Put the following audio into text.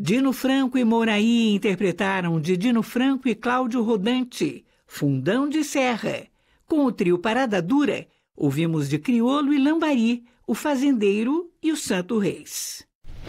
Dino Franco e Moraí interpretaram de Dino Franco e Cláudio Rodante, Fundão de Serra. Com o trio Parada Dura, ouvimos de Criolo e Lambari, O Fazendeiro e o Santo Reis.